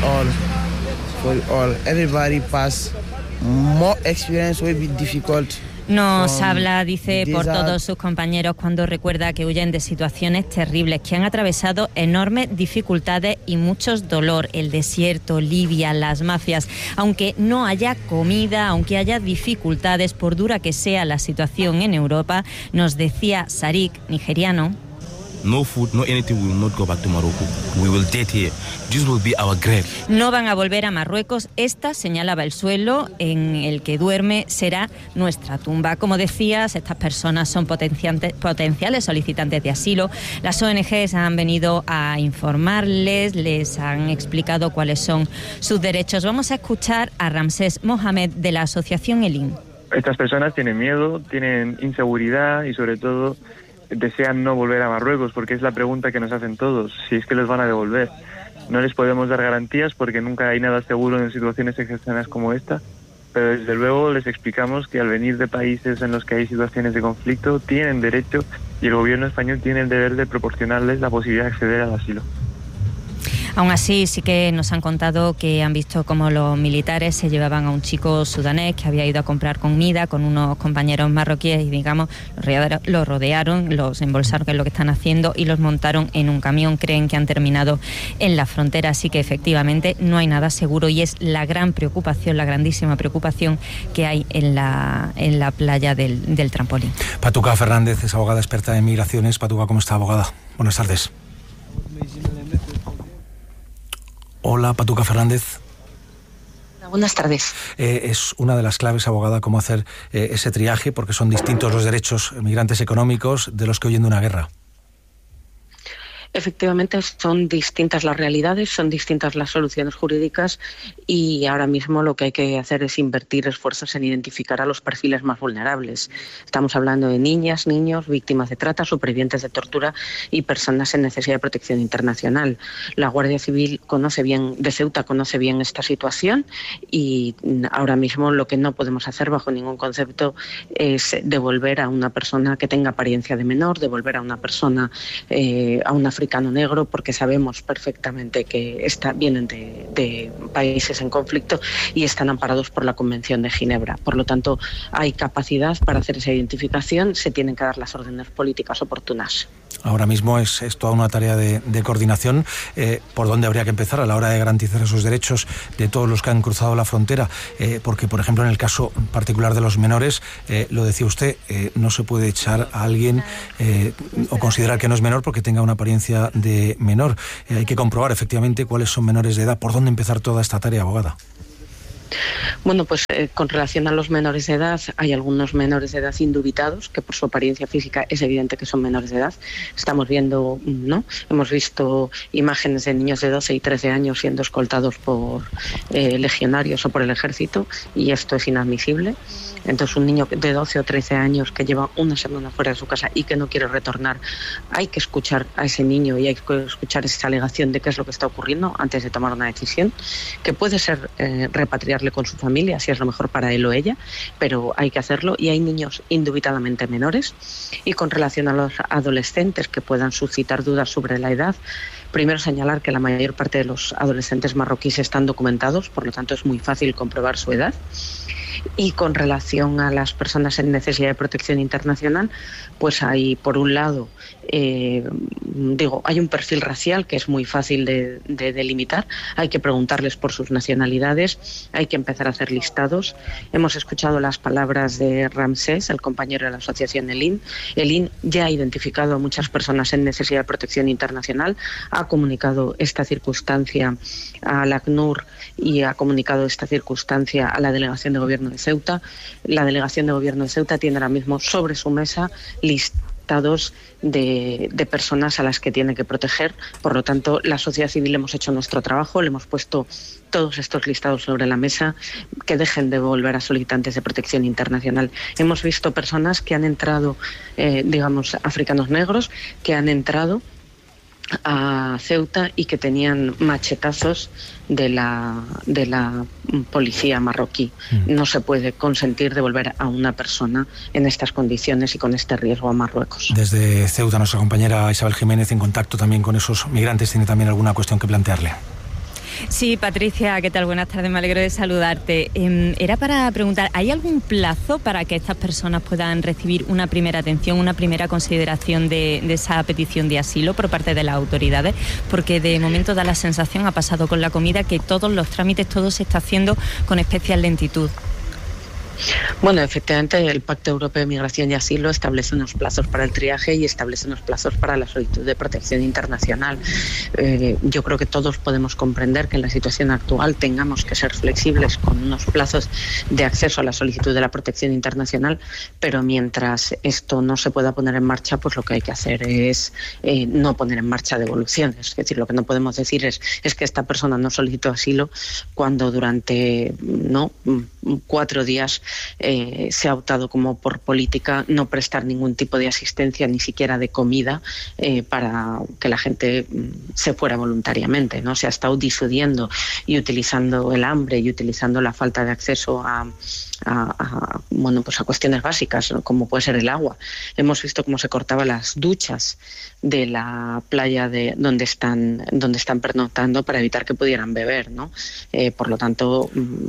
[SPEAKER 14] for all. Everybody pass more experience will be difficult.
[SPEAKER 12] Nos habla, dice, por todos sus compañeros cuando recuerda que huyen de situaciones terribles, que han atravesado enormes dificultades y muchos dolor. El desierto, Libia, las mafias. Aunque no haya comida, aunque haya dificultades, por dura que sea la situación en Europa, nos decía Sarik, nigeriano.
[SPEAKER 22] No food, no anything, we will not go back to Morocco. We will dead here. This will be our grave.
[SPEAKER 12] No van a volver a Marruecos. Esta, señalaba, el suelo en el que duerme será nuestra tumba. Como decías, estas personas son potenciales solicitantes de asilo. Las ONGs han venido a informarles, les han explicado cuáles son sus derechos. Vamos a escuchar a Ramsés Mohamed de la asociación ELIN.
[SPEAKER 23] Estas personas tienen miedo, tienen inseguridad y sobre todo desean no volver a Marruecos, porque es la pregunta que nos hacen todos, si es que los van a devolver. No les podemos dar garantías porque nunca hay nada seguro en situaciones excepcionales como esta, pero desde luego les explicamos que al venir de países en los que hay situaciones de conflicto tienen derecho, y el gobierno español tiene el deber de proporcionarles la posibilidad de acceder al asilo.
[SPEAKER 12] Aún así, sí que nos han contado que han visto cómo los militares se llevaban a un chico sudanés que había ido a comprar comida con unos compañeros marroquíes y, digamos, los rodearon, los embolsaron, que es lo que están haciendo, y los montaron en un camión. Creen que han terminado en la frontera, así que efectivamente no hay nada seguro, y es la gran preocupación, la grandísima preocupación que hay en la playa del Trampolín.
[SPEAKER 5] Patuca Fernández es abogada experta en migraciones. Patuca, ¿cómo está, abogada? Buenas tardes. Hola, Patuca Fernández.
[SPEAKER 24] Buenas tardes.
[SPEAKER 5] Es una de las claves, abogada, cómo hacer ese triaje, porque son distintos los derechos migrantes económicos de los que huyen de una guerra.
[SPEAKER 24] Efectivamente, son distintas las realidades, son distintas las soluciones jurídicas y ahora mismo lo que hay que hacer es invertir esfuerzos en identificar a los perfiles más vulnerables. Estamos hablando de niñas, niños, víctimas de trata, supervivientes de tortura y personas en necesidad de protección internacional. La Guardia Civil de Ceuta conoce bien esta situación y ahora mismo lo que no podemos hacer bajo ningún concepto es devolver a una persona que tenga apariencia de menor, devolver a una persona, a un africano negro, porque sabemos perfectamente que vienen de países en conflicto y están amparados por la Convención de Ginebra. Por lo tanto, hay capacidad para hacer esa identificación, se tienen que dar las órdenes políticas oportunas.
[SPEAKER 5] Ahora mismo es toda una tarea de coordinación. ¿Por dónde habría que empezar a la hora de garantizar esos derechos de todos los que han cruzado la frontera? Porque, por ejemplo, en el caso particular de los menores, lo decía usted, no se puede echar a alguien o considerar que no es menor porque tenga una apariencia de menor. Hay que comprobar efectivamente cuáles son menores de edad. ¿Por dónde empezar toda esta tarea, abogada?
[SPEAKER 24] Bueno, pues con relación a los menores de edad, hay algunos menores de edad indubitados que por su apariencia física es evidente que son menores de edad. Estamos viendo, ¿no? Hemos visto imágenes de niños de 12 y 13 años siendo escoltados por legionarios o por el ejército y esto es inadmisible. Entonces, un niño de 12 o 13 años que lleva una semana fuera de su casa y que no quiere retornar, hay que escuchar a ese niño y hay que escuchar esa alegación de qué es lo que está ocurriendo antes de tomar una decisión, que puede ser repatriarle con su familia, si es lo mejor para él o ella, pero hay que hacerlo. Y hay niños indubitadamente menores. Y con relación a los adolescentes que puedan suscitar dudas sobre la edad, primero señalar que la mayor parte de los adolescentes marroquíes están documentados, por lo tanto es muy fácil comprobar su edad. Y con relación a las personas en necesidad de protección internacional, pues hay, por un lado, hay un perfil racial que es muy fácil de delimitar. Hay que preguntarles por sus nacionalidades, hay que empezar a hacer listados. Hemos escuchado las palabras de Ramsés, el compañero de la asociación ELIN. ELIN ya ha identificado a muchas personas en necesidad de protección internacional, ha comunicado esta circunstancia a la ACNUR y ha comunicado esta circunstancia a la Delegación de Gobierno de Ceuta. La Delegación de Gobierno de Ceuta tiene ahora mismo sobre su mesa listados de personas a las que tiene que proteger. Por lo tanto, la sociedad civil hemos hecho nuestro trabajo, le hemos puesto todos estos listados sobre la mesa, que dejen de volver a solicitantes de protección internacional. Hemos visto personas que han entrado, africanos negros, que han entrado a Ceuta y que tenían machetazos de la policía marroquí. No se puede consentir devolver a una persona en estas condiciones y con este riesgo a Marruecos.
[SPEAKER 5] Desde Ceuta, nuestra compañera Isabel Jiménez, en contacto también con esos migrantes, tiene también alguna cuestión que plantearle.
[SPEAKER 12] Sí, Patricia, ¿qué tal? Buenas tardes, me alegro de saludarte. Era para preguntar, ¿hay algún plazo para que estas personas puedan recibir una primera atención, una primera consideración de esa petición de asilo por parte de las autoridades? Porque de momento da la sensación, ha pasado con la comida, que todos los trámites, todo se está haciendo con especial lentitud.
[SPEAKER 24] Bueno, efectivamente, el Pacto Europeo de Migración y Asilo establece unos plazos para el triaje y establece unos plazos para la solicitud de protección internacional. Yo creo que todos podemos comprender que en la situación actual tengamos que ser flexibles con unos plazos de acceso a la solicitud de la protección internacional, pero mientras esto no se pueda poner en marcha, pues lo que hay que hacer es no poner en marcha devoluciones. Es decir, lo que no podemos decir es que esta persona no solicitó asilo cuando durante 4 días se ha optado como por política no prestar ningún tipo de asistencia, ni siquiera de comida, para que la gente se fuera voluntariamente, ¿no? Se ha estado disuadiendo y utilizando el hambre y utilizando la falta de acceso a cuestiones básicas, ¿no? Como puede ser el agua. Hemos visto cómo se cortaban las duchas de la playa donde están pernoctando para evitar que pudieran beber, ¿no? Por lo tanto,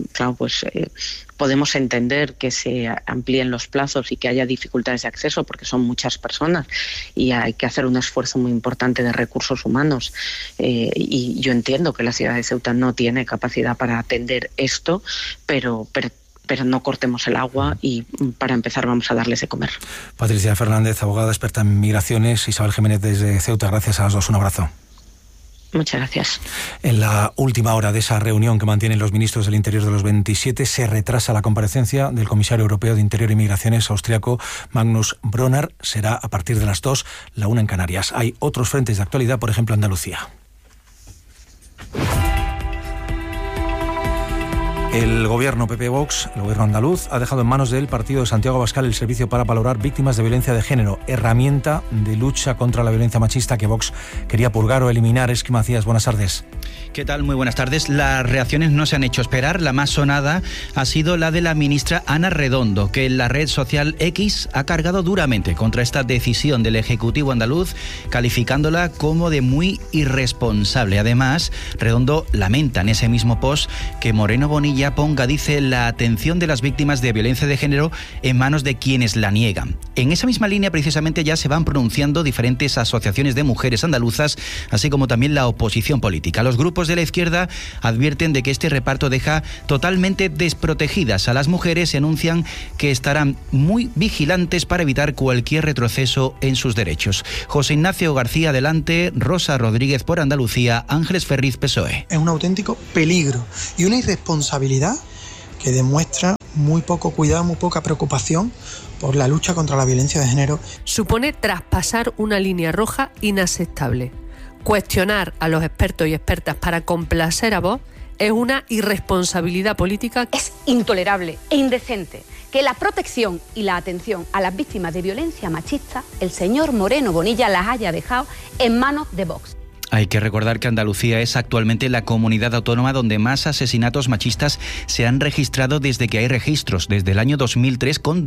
[SPEAKER 24] podemos entender que se amplíen los plazos y que haya dificultades de acceso porque son muchas personas y hay que hacer un esfuerzo muy importante de recursos humanos, y yo entiendo que la ciudad de Ceuta no tiene capacidad para atender esto, pero no cortemos el agua y para empezar vamos a darles de comer.
[SPEAKER 5] Patricia Fernández, abogada experta en migraciones, Isabel Jiménez desde Ceuta, gracias a las dos, un abrazo.
[SPEAKER 24] Muchas gracias.
[SPEAKER 5] En la última hora de esa reunión que mantienen los ministros del Interior de los 27, se retrasa la comparecencia del comisario europeo de Interior y Migraciones austriaco Magnus Brunner. Será a partir de las 2, la 1 en Canarias. Hay otros frentes de actualidad, por ejemplo, Andalucía. El gobierno PP-Vox, el gobierno andaluz, ha dejado en manos del partido de Santiago Abascal el servicio para valorar víctimas de violencia de género, herramienta de lucha contra la violencia machista que Vox quería purgar o eliminar. Esqui Macías, buenas tardes.
[SPEAKER 1] ¿Qué tal? Muy buenas tardes. Las reacciones no se han hecho esperar. La más sonada ha sido la de la ministra Ana Redondo, que en la red social X ha cargado duramente contra esta decisión del Ejecutivo andaluz, calificándola como de muy irresponsable. Además, Redondo lamenta en ese mismo post que Moreno Bonilla ponga, dice, la atención de las víctimas de violencia de género en manos de quienes la niegan. En esa misma línea, precisamente, ya se van pronunciando diferentes asociaciones de mujeres andaluzas, así como también la oposición política. Los grupos de la izquierda advierten de que este reparto deja totalmente desprotegidas a las mujeres y anuncian que estarán muy vigilantes para evitar cualquier retroceso en sus derechos. José Ignacio García Adelante, Rosa Rodríguez por Andalucía, Ángeles Ferriz, PSOE.
[SPEAKER 2] Es un auténtico peligro y una irresponsabilidad que demuestra muy poco cuidado, muy poca preocupación por la lucha contra la violencia de género.
[SPEAKER 3] Supone traspasar una línea roja inaceptable. Cuestionar a los expertos y expertas para complacer a Vox es una irresponsabilidad política.
[SPEAKER 4] Es intolerable e indecente que la protección y la atención a las víctimas de violencia machista, el señor Moreno Bonilla las haya dejado en manos de Vox.
[SPEAKER 1] Hay que recordar que Andalucía es actualmente la comunidad autónoma donde más asesinatos machistas se han registrado desde que hay registros, desde el año 2003, con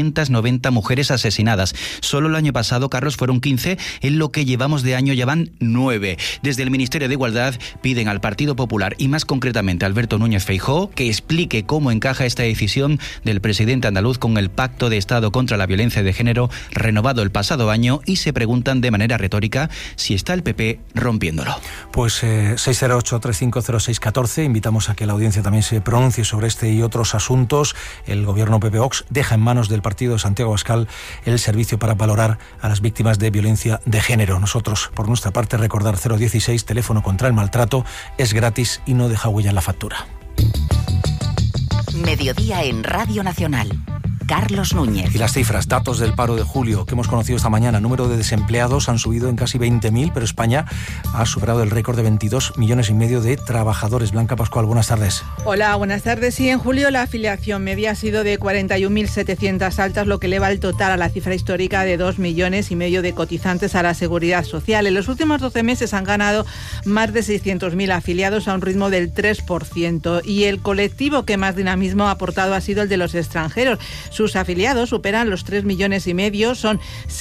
[SPEAKER 1] 290 mujeres asesinadas. Solo el año pasado, Carlos, fueron 15, en lo que llevamos de año ya van 9. Desde el Ministerio de Igualdad piden al Partido Popular y más concretamente a Alberto Núñez Feijóo que explique cómo encaja esta decisión del presidente andaluz con el Pacto de Estado contra la Violencia de Género renovado el pasado año, y se preguntan de manera retórica si está el PP rompiéndolo.
[SPEAKER 5] Pues 608-350614, invitamos a que la audiencia también se pronuncie sobre este y otros asuntos. El gobierno PP-Vox deja en manos del partido de Santiago Abascal el servicio para valorar a las víctimas de violencia de género. Nosotros, por nuestra parte, recordar 016, teléfono contra el maltrato, es gratis y no deja huella en la factura.
[SPEAKER 6] Mediodía en Radio Nacional. Carlos Núñez.
[SPEAKER 5] Y las cifras, datos del paro de julio que hemos conocido esta mañana. Número de desempleados han subido en casi 20.000, pero España ha superado el récord de 22,5 millones de trabajadores. Blanca Pascual, buenas tardes.
[SPEAKER 25] Hola, buenas tardes. Sí, en julio la afiliación media ha sido de 41.700 altas, lo que eleva el total a la cifra histórica de 2,5 millones de cotizantes a la Seguridad Social. En los últimos 12 meses han ganado más de 600.000 afiliados a un ritmo del 3%. Y el colectivo que más dinamismo ha aportado ha sido el de los extranjeros. Sus afiliados superan los 3,5 millones, son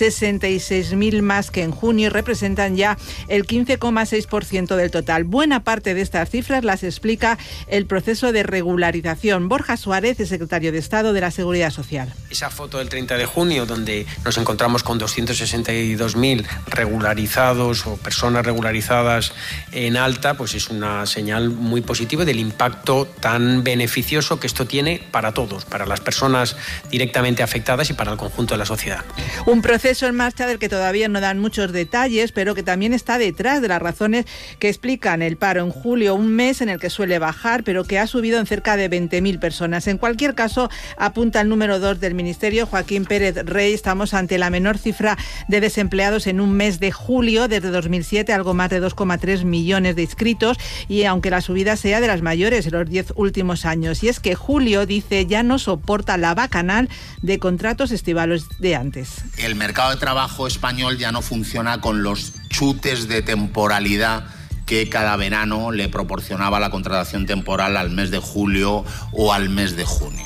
[SPEAKER 25] 66.000 más que en junio y representan ya el 15,6% del total. Buena parte de estas cifras las explica el proceso de regularización. Borja Suárez, el secretario de Estado de la Seguridad Social.
[SPEAKER 26] Esa foto del 30 de junio, donde nos encontramos con 262.000 regularizados o personas regularizadas en alta, pues es una señal muy positiva del impacto tan beneficioso que esto tiene para todos, para las personas directamente afectadas y para el conjunto de la sociedad.
[SPEAKER 25] Un proceso en marcha del que todavía no dan muchos detalles, pero que también está detrás de las razones que explican el paro en julio, un mes en el que suele bajar, pero que ha subido en cerca de 20.000 personas. En cualquier caso, apunta el número 2 del Ministerio, Joaquín Pérez Rey, estamos ante la menor cifra de desempleados en un mes de julio desde 2007, algo más de 2,3 millones de inscritos, y aunque la subida sea de las mayores en los 10 últimos años. Y es que julio, dice, ya no soporta la bacanal de contratos estivales de antes.
[SPEAKER 27] El mercado de trabajo español ya no funciona con los chutes de temporalidad que cada verano le proporcionaba la contratación temporal al mes de julio o al mes de junio.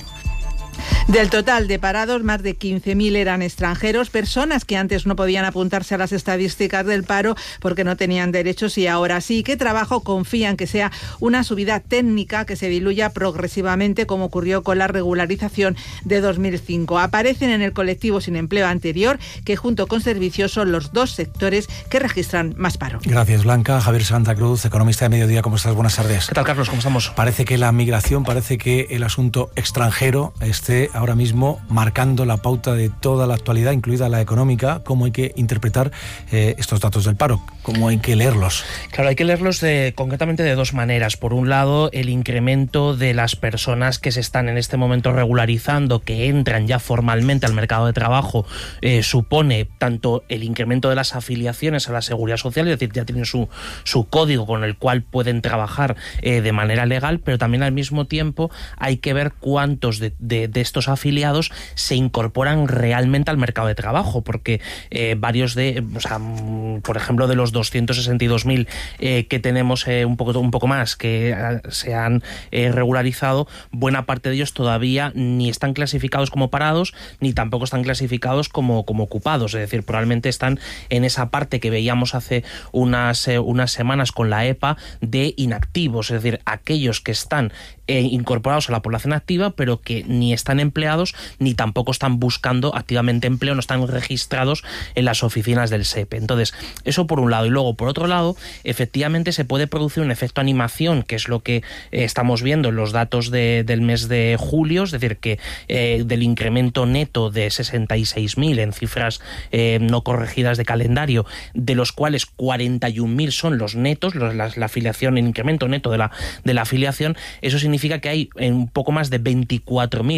[SPEAKER 25] Del total de parados, más de 15.000 eran extranjeros, personas que antes no podían apuntarse a las estadísticas del paro porque no tenían derechos y ahora sí. ¿Qué trabajo confían que sea una subida técnica que se diluya progresivamente, como ocurrió con la regularización de 2005? Aparecen en el colectivo sin empleo anterior, que junto con servicios son los dos sectores que registran más paro.
[SPEAKER 5] Gracias, Blanca. Javier Santa Cruz, economista de Mediodía, ¿cómo estás? Buenas tardes.
[SPEAKER 28] ¿Qué tal, Carlos? ¿Cómo estamos?
[SPEAKER 5] Parece que la migración, parece que el asunto extranjero esté ahora mismo marcando la pauta de toda la actualidad, incluida la económica, cómo hay que interpretar estos datos del paro, cómo hay que leerlos.
[SPEAKER 8] Claro, hay que leerlos concretamente de dos maneras. Por un lado, el incremento de las personas que se están en este momento regularizando, que entran ya formalmente al mercado de trabajo, supone tanto el incremento de las afiliaciones a la Seguridad Social, es decir, ya tienen su código con el cual pueden trabajar de manera legal, pero también al mismo tiempo hay que ver cuántos de estos afiliados se incorporan realmente al mercado de trabajo, porque varios por ejemplo, de los 262.000 que tenemos, un poco más, que se han regularizado, buena parte de ellos todavía ni están clasificados como parados, ni tampoco están clasificados como ocupados, es decir, probablemente están en esa parte que veíamos hace unas semanas con la EPA de inactivos, es decir, aquellos que están incorporados a la población activa, pero que ni están empleados ni tampoco están buscando activamente empleo, no están registrados en las oficinas del SEPE. Entonces, eso por un lado. Y luego, por otro lado, efectivamente se puede producir un efecto animación, que es lo que estamos viendo en los datos del mes de julio, es decir, que del incremento neto de 66.000 en cifras no corregidas de calendario, de los cuales 41.000 son los netos, la afiliación, el incremento neto de la afiliación. Eso significa que hay un poco más de 24.000